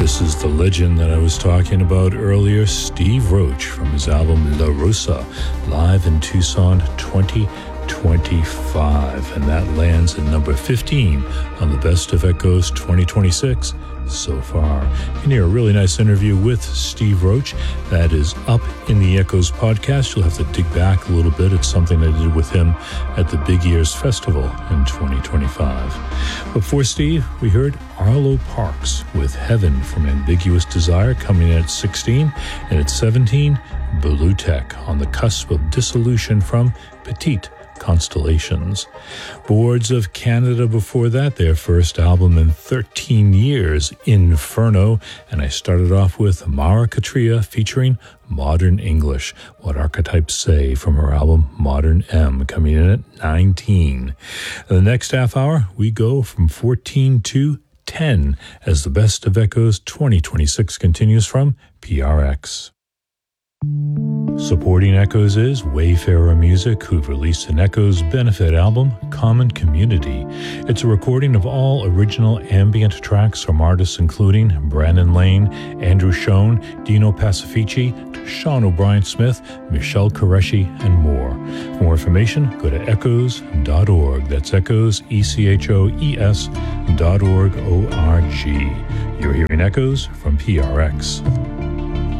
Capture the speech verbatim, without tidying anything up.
This is the legend that I was talking about earlier, Steve Roach, from his album La Rosa, live in Tucson twenty twenty-five. And that lands at number fifteen on the Best of Echoes twenty twenty-six so far. You can hear a really nice interview with Steve Roach. That is up in the Echoes podcast. You'll have to dig back a little bit. It's something I did with him at the Big Ears Festival in twenty twenty-five. Before Steve, we heard Arlo Parks with Heaven from Ambiguous Desire, coming in at sixteen, and at seventeen, Blue Tech, on the cusp of dissolution from Petite Constellations. Boards of Canada before that, their first album in thirteen years, Inferno, and I started off with Mara Katria featuring Modern English, What Archetypes Say, from her album Modern M, coming in at nineteen. In the next half hour, we go from fourteen to ten as the Best of Echoes twenty twenty-six continues from P R X. Supporting Echoes is Wayfarer Music, who've released an Echoes benefit album, Common Community. It's a recording of all original ambient tracks from artists including Brandon Lane, Andrew Schoen, Dino Pacifici, Sean O'Brien Smith, Michelle Qureshi, and more. For more information, go to echoes dot org. That's Echoes, E C H O E S dot org, O R G. You're hearing Echoes from P R X.